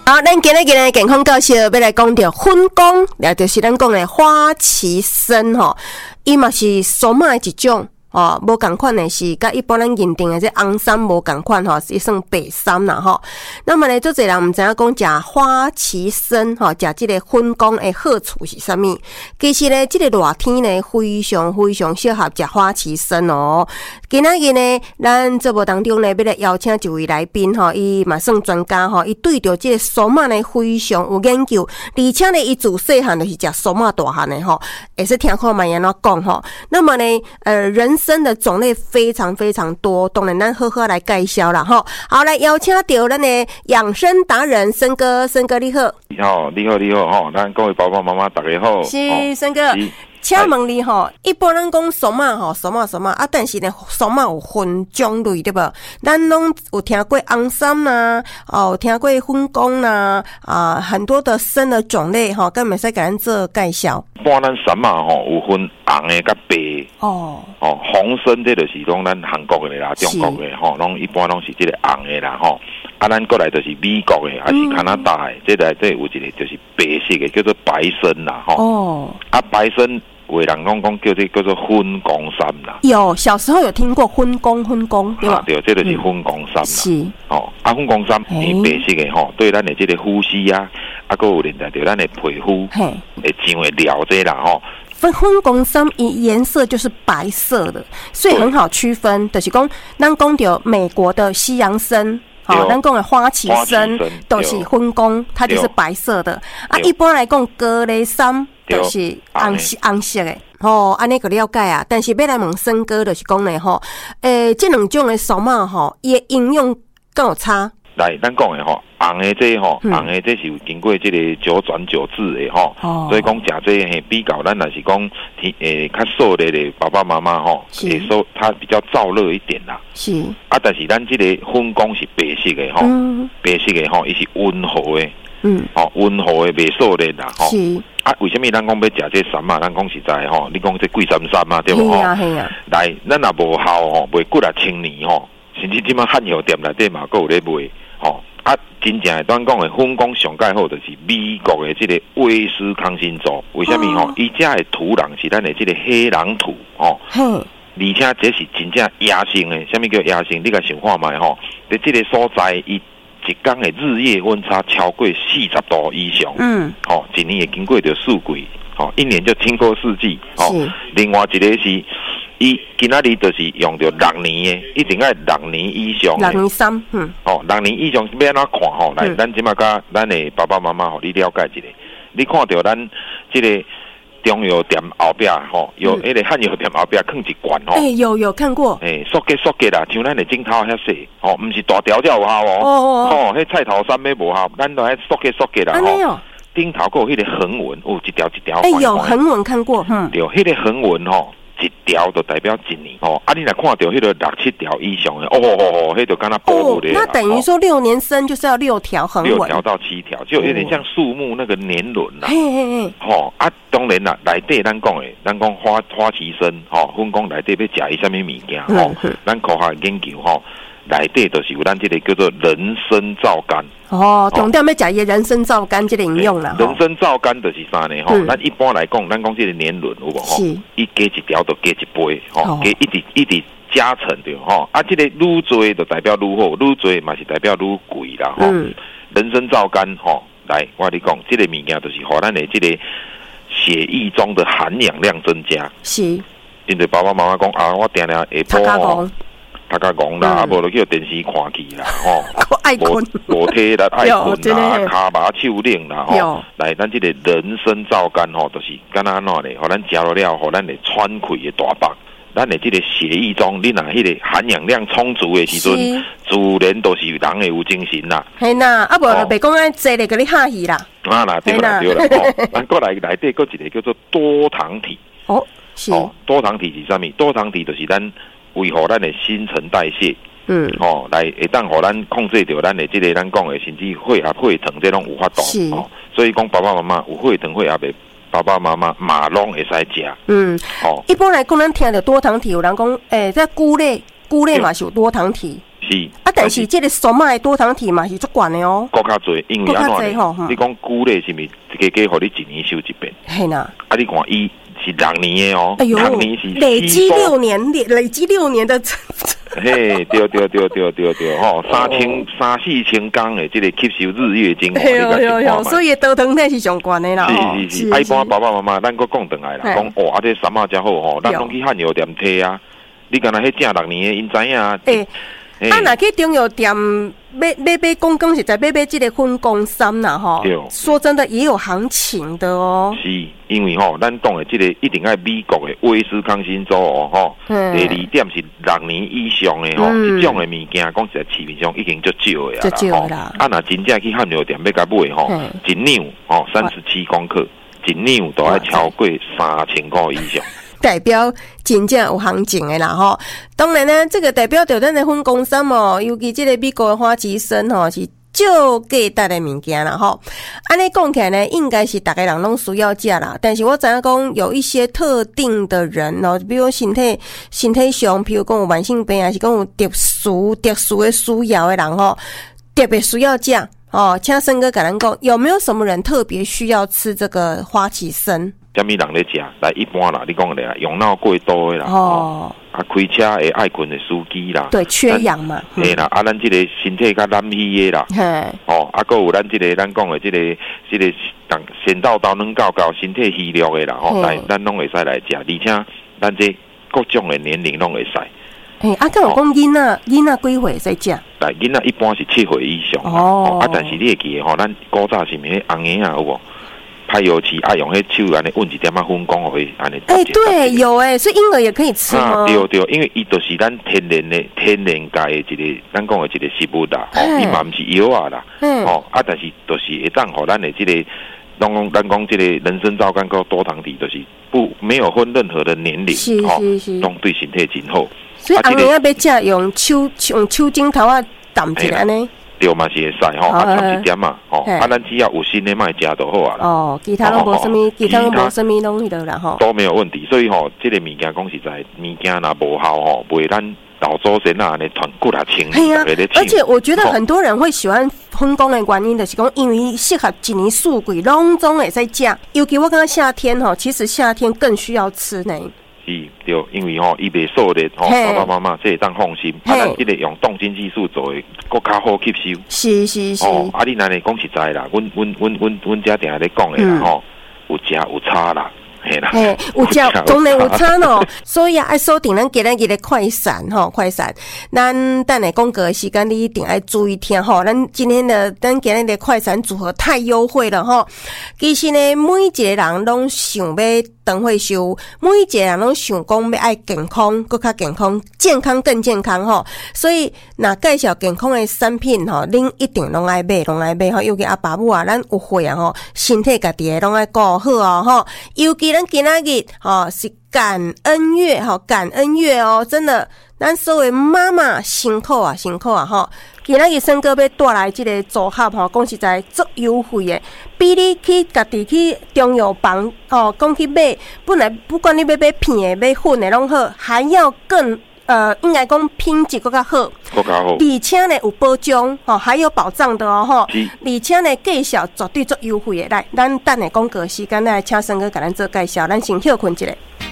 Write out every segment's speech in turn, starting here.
好，咱今日的健康教室要来讲到粉光，也就是咱讲的花旗参吼，伊嘛是苏麻的一种。无同款的是，甲一般咱认定的这红参无同款吼，是算白参啦吼。那么呢，做侪人毋知影讲食花旗参吼，食这个粉光的好处是啥物？其实呢，这个热天呢，非常非常适合食花旗参哦。今仔日呢，咱节目当中呢，要来邀请一位来宾吼，伊嘛算专家吼，伊对着这个苏麻呢非常有研究，而且呢，伊自细汉就是食苏麻大汉的吼，也是听看卖安怎讲吼。那么呢，人参的种类非常非常多，当然咱好好来介绍啦吼。好，来邀请到咱的养生达人森哥，森哥你好。 你好吼，咱各位爸爸妈妈大家好。 是森哥。请问你吼，一般咱讲苏麻吼，苏麻啊，但是呢，苏麻有分种类对无？咱拢有听过红参啦，有听过粉光啦，很多的参的种类吼，敢袂使甲咱做介绍？ 一般咱参嘛吼，有分红的甲白的。红参这就是讲咱韩国的啦，中国的吼，拢一般拢是这个红的啦吼。咱过来就是美国的，还是加拿大的，这有一个就是白色的，叫做白参啦吼。白参。有的人讲叫做粉光参啦， 有小时候有听过粉光对吧？ 对，这就是粉光参啦。 是粉光参是白色的吼，对咱的这个呼吸啊，还有连带对咱的皮肤会上会了这啦吼。 粉光参颜色就是白色的，所以很好区分。就是讲，咱讲到美国的西洋参。咱讲的花旗参都是粉光，它就是白色的。一般来讲，高丽参都是红色的。安尼个了解啊。但是要来问森哥，就是讲呢吼，这两种的苏麻吼，伊的营养敢有差？ 来，咱讲的吼，红的这吼，红的这是有经过这个九转九治的吼，所以讲食这嘿比较，咱若是讲较瘦的爸爸妈妈吼，说它比较燥热一点啦。 是但是咱这个粉光是白色的吼，白色的吼，伊是温和的，温和的袂瘦的啦吼。是为什么咱讲要食这参嘛？咱讲实在吼，你讲这贵参嘛，对不吼？来，咱若无效吼，卖几啊千年吼，甚至即马汉药店内底嘛，还有咧卖。真正的咱讲的粉光上介好，就是美国的这个威斯康辛州。为什么吼？伊遮的土壤是咱的这个黑壤土而且这是真正野生的。什么叫野生？你甲想看卖吼，在这个所在，伊一天的日夜温差超过40度以上。一年也经过着四季，一年就经过四季。另外一个是。伊今仔日就是用着6年的，一定要6年以上的。6年3，6年以上要安怎看吼？来，咱即马甲咱的爸爸妈妈吼，你了解一下。你看到咱这个中药店后壁吼，有迄个汉药店后壁放一罐吼。 有看过。 缩结啦，像咱的镜头遐细，毋是大条才有效哦。迄菜头山要无效，咱都爱缩结啦吼。顶头还有迄个横纹，一条一条。 有横纹看过， 对，迄个横纹吼。一条就代表1年你若看到迄个6、7条以上的迄就敢若保护的。 那等于说6年生就是要6条横纹，6 条到7条，就有点像树木那个年轮啦。当然啦，内底咱讲花旗参粉光内底要食伊啥物物件咱科学研究内底就是有咱这个叫做人参皂苷。 重点要食伊人参皂苷这个应用啦。 人参皂苷就是啥呢？咱一般来讲，咱讲这个年轮有无？伊加一条就加一倍，加一直加成对这个愈多就代表愈好，愈多嘛是代表愈贵啦人参皂苷来，我跟你讲，这个物件就是互咱的这个血液中的含氧量增加。是，因为爸爸妈妈讲我定定下晡他甲讲啦，无就叫电视看去啦， 爱困， 无体力爱困啦，骹麻手冷啦，来，咱这个人参皂苷就是敢若安怎咧，互咱食了，互咱的喘气的大腹，咱的这个血液中，你若迄个含氧量充足的时阵，自然都是人会有精神啦。 系啦，无就别讲安坐咧，甲你哈气啦。 啦，对啦。咱过来内底佫一个叫做多糖体。 是。 多糖体是啥物？多糖体就是咱。维护咱的新陈代谢，来会当互咱控制着咱的这个咱讲的甚至血压、血糖这种有法度，所以讲爸爸妈妈有血糖、血压的爸爸妈妈马拢会使食。一般来讲，咱听到多糖体，有人讲，在菇类嘛是有多糖体。 是啊，但是这个数码的多糖体嘛是足悬的哦， 更较多，因为安怎呢？你讲鼓励是咪一个互你一年收一遍？ 系呐。 啊，你看伊是6年的哦， 哎呦，6年是累积6年的。 嘿，对吼，3-4千工的这个吸收日月精华， 有，所以多糖体是上悬的啦。 是。一般爸爸妈妈，咱搁讲转来啦，讲哦，啊，这三马真好吼，咱拢去汉药店摕啊。你敢若迄正6年的，因知影啊。 啊，若去中药店买公实在买这个分公参啦吼。说真的，也有行情的哦。 是，因为吼，咱讲的这个一定要美国的威斯康辛州哦吼。第2点是6年以上的吼，这种的物件，讲实在市面上已经足少的啦。啊，若真正去汉药店要甲买吼，一两吼37公克，一两都要超过3000块以上。 代表真正有行情的啦吼，当然呢，这个代表着咱的分公参哦，尤其这个美国的花旗参吼是就价值的物件啦吼。安尼讲起来呢，应该是大家人拢需要食啦，但是我知影讲有一些特定的人哦，比如身体上，譬如讲有慢性病，还是讲有特殊的需要的人吼，特别需要食哦。请森哥甲咱讲，有没有什么人特别需要吃这个花旗参？ 虾米人咧食？来一般啦，你讲咧，用脑过多的啦，啊，开车会爱困的司机啦， 对，缺氧嘛， 嘿啦，啊，咱这个身体较懒虚的啦，哦，啊，还有咱这个咱讲的这个先到能够身体虚弱的啦，吼，来，咱拢会使来食，而且咱这各种的年龄拢会使。 啊，敢有讲囡仔几岁使食？ 来，囡仔一般是7岁以上哦，啊，但是你会记吼，咱古早是咪红颜啊，有无？拍油漆爱用迄手安尼温一点仔粉光会安尼。 对，有所以婴儿也可以吃吗？ 对，因为伊就是咱天然界的一个，咱讲的一个食物啦，伊嘛毋是药啊啦，但是就是会当互咱的这个，咱讲这个人参皂苷跟多糖体，就是没有分任何的年龄， 是， 拢对身体真好。 所以红颜要食用手指头啊淡一下呢。 对嘛是会使吼，差一点嘛，咱只要有新的卖食就好啊啦。 其他拢无什么，其他拢无什么拢迄落啦吼， 都没有问题。所以吼，这个物件讲实在，物件若无效吼，袂咱老祖先啊安尼团骨啊清。 而且我觉得很多人会喜欢分工的原因，就是讲因为适合一年四季拢总会使食，尤其我感觉夏天吼，其实夏天更需要吃呢。 是，对，因为吼伊袂瘦的吼，爸爸妈妈这会当放心。啊，咱这个用冻精技术做的，更较好吸收。 是。 啊，你那里讲实在啦，阮家定咧讲的啦吼，有食有差啦。 有食当然有差咯，所以爱锁定咱今日的快闪吼，快闪。咱等下广告的时间，你一定要注意听吼。咱今日的快闪组合太优惠了吼。其实呢，每一个人拢想要长岁寿，每一个人拢想讲要爱健康，更较健康，健康更健康吼。所以若介绍健康的产品吼，恁一定拢爱买吼。尤其阿爸母啊，咱有岁啊吼，身体家己拢爱顾好哦吼。尤其咱今仔日是感恩月哦，真的，咱所有妈妈辛苦啊吼。今仔日森哥要带来这个组合吼，讲实在足优惠的，比你去家己去中药房讲去买，本来不管你要买片的、买粉的拢好，还要更应该讲品质更加好，而且呢有保障还有保障的哦吼，而且呢介绍绝对足优惠的。来，咱等下广告时间来请森哥给咱做介绍，咱先休困一下。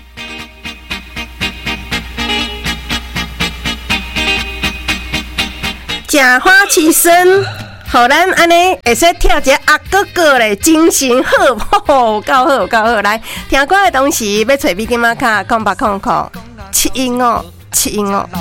食花旗参，互咱安尼会使跳一个阿哥哥咧，精神好，够好。来，听歌的同时要找米金马卡，0800715715。